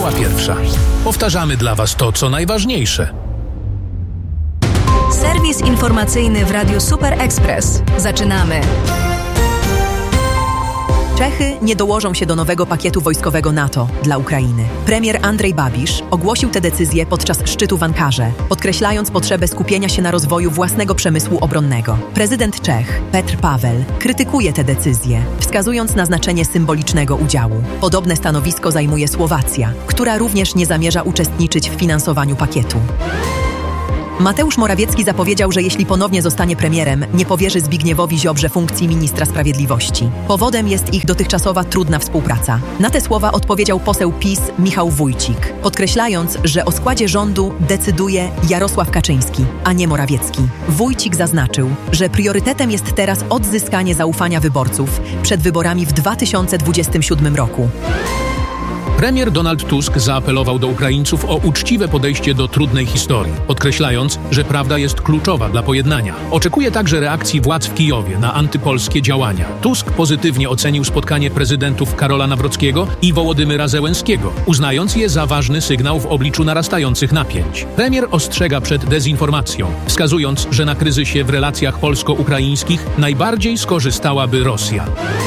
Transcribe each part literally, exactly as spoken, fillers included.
Sprawa pierwsza. Powtarzamy dla Was to, co najważniejsze. Serwis informacyjny w Radiu Super Express. Zaczynamy. Czechy nie dołożą się do nowego pakietu wojskowego NATO dla Ukrainy. Premier Andrzej Babiš ogłosił tę decyzję podczas szczytu w Ankarze, podkreślając potrzebę skupienia się na rozwoju własnego przemysłu obronnego. Prezydent Czech, Petr Paweł, krytykuje tę decyzję, wskazując na znaczenie symbolicznego udziału. Podobne stanowisko zajmuje Słowacja, która również nie zamierza uczestniczyć w finansowaniu pakietu. Mateusz Morawiecki zapowiedział, że jeśli ponownie zostanie premierem, nie powierzy Zbigniewowi Ziobrze funkcji ministra sprawiedliwości. Powodem jest ich dotychczasowa trudna współpraca. Na te słowa odpowiedział poseł PiS Michał Wójcik, podkreślając, że o składzie rządu decyduje Jarosław Kaczyński, a nie Morawiecki. Wójcik zaznaczył, że priorytetem jest teraz odzyskanie zaufania wyborców przed wyborami w dwa tysiące dwudziestym siódmym roku. Premier Donald Tusk zaapelował do Ukraińców o uczciwe podejście do trudnej historii, podkreślając, że prawda jest kluczowa dla pojednania. Oczekuje także reakcji władz w Kijowie na antypolskie działania. Tusk pozytywnie ocenił spotkanie prezydentów Karola Nawrockiego i Wołodymyra Zełenskiego, uznając je za ważny sygnał w obliczu narastających napięć. Premier ostrzega przed dezinformacją, wskazując, że na kryzysie w relacjach polsko-ukraińskich najbardziej skorzystałaby Rosja.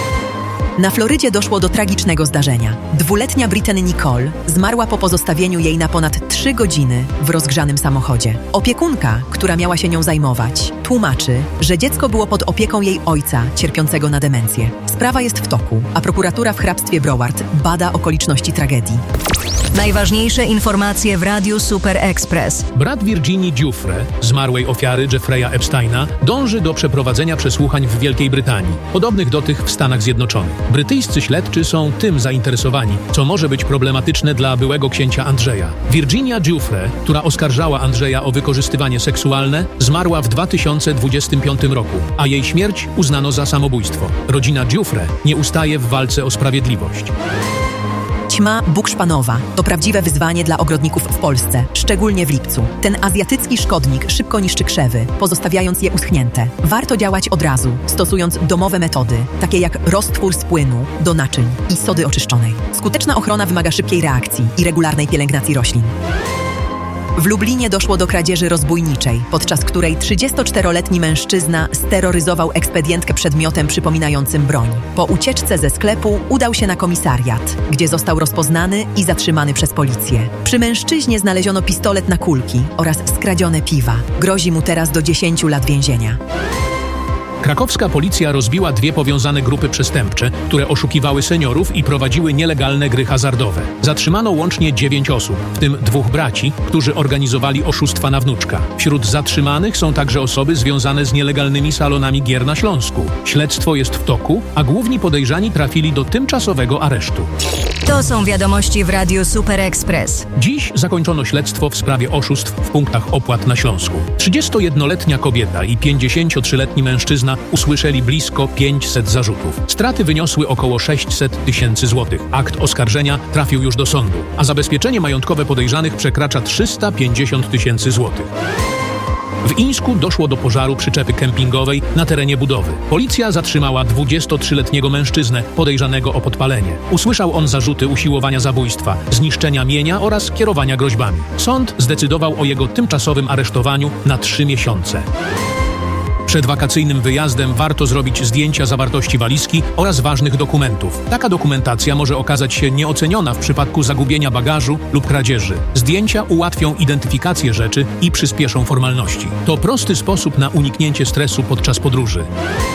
Na Florydzie doszło do tragicznego zdarzenia. Dwuletnia Brittany Nicole zmarła po pozostawieniu jej na ponad trzy godziny w rozgrzanym samochodzie. Opiekunka, która miała się nią zajmować, tłumaczy, że dziecko było pod opieką jej ojca, cierpiącego na demencję. Sprawa jest w toku, a prokuratura w hrabstwie Broward bada okoliczności tragedii. Najważniejsze informacje w Radiu Super Express. Brat Virginii Giuffre, zmarłej ofiary Jeffrey'a Epsteina, dąży do przeprowadzenia przesłuchań w Wielkiej Brytanii, podobnych do tych w Stanach Zjednoczonych. Brytyjscy śledczy są tym zainteresowani, co może być problematyczne dla byłego księcia Andrzeja. Virginia Giuffre, która oskarżała Andrzeja o wykorzystywanie seksualne, zmarła w dwa tysiące dwudziestym piątym roku, a jej śmierć uznano za samobójstwo. Rodzina Giuffre nie ustaje w walce o sprawiedliwość. Ćma bukszpanowa to prawdziwe wyzwanie dla ogrodników w Polsce, szczególnie w lipcu. Ten azjatycki szkodnik szybko niszczy krzewy, pozostawiając je uschnięte. Warto działać od razu, stosując domowe metody, takie jak roztwór z płynu do naczyń i sody oczyszczonej. Skuteczna ochrona wymaga szybkiej reakcji i regularnej pielęgnacji roślin. W Lublinie doszło do kradzieży rozbójniczej, podczas której trzydziestoczteroletni mężczyzna steroryzował ekspedientkę przedmiotem przypominającym broń. Po ucieczce ze sklepu udał się na komisariat, gdzie został rozpoznany i zatrzymany przez policję. Przy mężczyźnie znaleziono pistolet na kulki oraz skradzione piwa. Grozi mu teraz do dziesięciu lat więzienia. Krakowska policja rozbiła dwie powiązane grupy przestępcze, które oszukiwały seniorów i prowadziły nielegalne gry hazardowe. Zatrzymano łącznie dziewięć osób, w tym dwóch braci, którzy organizowali oszustwa na wnuczka. Wśród zatrzymanych są także osoby związane z nielegalnymi salonami gier na Śląsku. Śledztwo jest w toku, a główni podejrzani trafili do tymczasowego aresztu. To są wiadomości w Radiu Super Express. Dziś zakończono śledztwo w sprawie oszustw w punktach opłat na Śląsku. trzydziestojednoletnia kobieta i pięćdziesięciotrzyletni mężczyzna usłyszeli blisko pięćset zarzutów. Straty wyniosły około sześćset tysięcy złotych. Akt oskarżenia trafił już do sądu, a zabezpieczenie majątkowe podejrzanych przekracza trzysta pięćdziesiąt tysięcy złotych. W Ińsku doszło do pożaru przyczepy kempingowej na terenie budowy. Policja zatrzymała dwudziestotrzyletniego mężczyznę podejrzanego o podpalenie. Usłyszał on zarzuty usiłowania zabójstwa, zniszczenia mienia oraz kierowania groźbami. Sąd zdecydował o jego tymczasowym aresztowaniu na trzy miesiące. Przed wakacyjnym wyjazdem warto zrobić zdjęcia zawartości walizki oraz ważnych dokumentów. Taka dokumentacja może okazać się nieoceniona w przypadku zagubienia bagażu lub kradzieży. Zdjęcia ułatwią identyfikację rzeczy i przyspieszą formalności. To prosty sposób na uniknięcie stresu podczas podróży.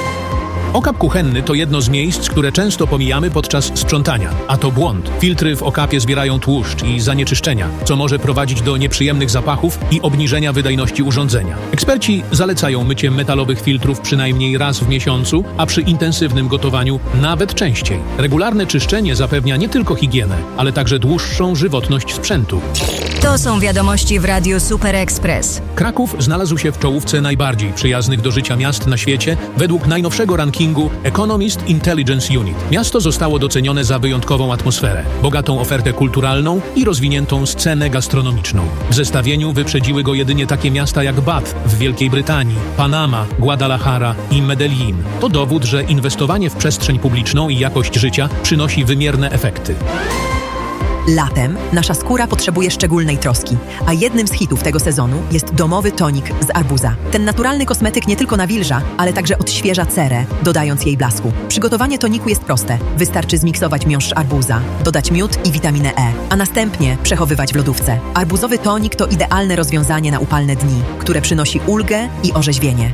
Okap kuchenny to jedno z miejsc, które często pomijamy podczas sprzątania, a to błąd. Filtry w okapie zbierają tłuszcz i zanieczyszczenia, co może prowadzić do nieprzyjemnych zapachów i obniżenia wydajności urządzenia. Eksperci zalecają mycie metalowych filtrów przynajmniej raz w miesiącu, a przy intensywnym gotowaniu nawet częściej. Regularne czyszczenie zapewnia nie tylko higienę, ale także dłuższą żywotność sprzętu. To są wiadomości w Radiu Super Express. Kraków znalazł się w czołówce najbardziej przyjaznych do życia miast na świecie według najnowszego rankingu Economist Intelligence Unit. Miasto zostało docenione za wyjątkową atmosferę, bogatą ofertę kulturalną i rozwiniętą scenę gastronomiczną. W zestawieniu wyprzedziły go jedynie takie miasta jak Bath w Wielkiej Brytanii, Panama, Guadalajara i Medellin. To dowód, że inwestowanie w przestrzeń publiczną i jakość życia przynosi wymierne efekty. Latem nasza skóra potrzebuje szczególnej troski, a jednym z hitów tego sezonu jest domowy tonik z arbuza. Ten naturalny kosmetyk nie tylko nawilża, ale także odświeża cerę, dodając jej blasku. Przygotowanie toniku jest proste. Wystarczy zmiksować miąższ arbuza, dodać miód i witaminę E, a następnie przechowywać w lodówce. Arbuzowy tonik to idealne rozwiązanie na upalne dni, które przynosi ulgę i orzeźwienie.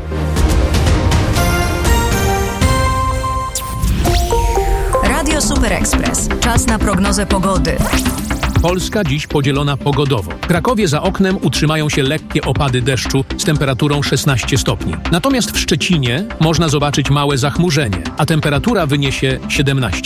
Radio Super Express. Czas na prognozę pogody. Polska dziś podzielona pogodowo. W Krakowie za oknem utrzymają się lekkie opady deszczu z temperaturą szesnaście stopni. Natomiast w Szczecinie można zobaczyć małe zachmurzenie, a temperatura wyniesie siedemnaście.